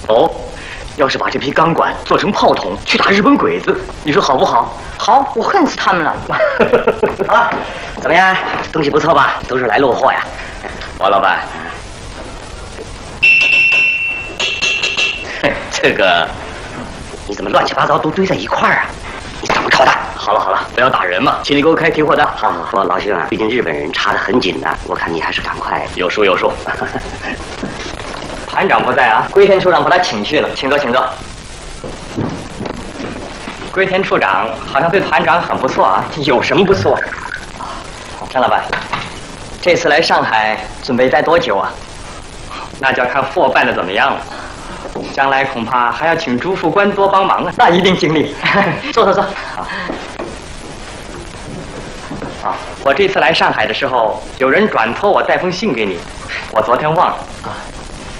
哦，要是把这批钢管做成炮筒去打日本鬼子，你说好不好？ 好，我恨死他们了。 好了，怎么样？东西不错吧？都是来路货呀。 王老板，这个你怎么乱七八糟都堆在一块儿啊？你怎么搞的？ 好了好了，不要打人嘛，请你给我开提货单。 好好好，老兄啊，毕竟日本人查得很紧的，我看你还是赶快。 有数有数。 团长不在啊，龟田处长把他请去了，请坐请坐。龟田处长好像对团长很不错啊，有什么不错？张老板，这次来上海准备待多久啊？那就要看货办的怎么样了。将来恐怕还要请朱副官多帮忙啊。那一定尽力。坐坐坐。我这次来上海的时候，有人转托我带封信给你，我昨天忘了啊，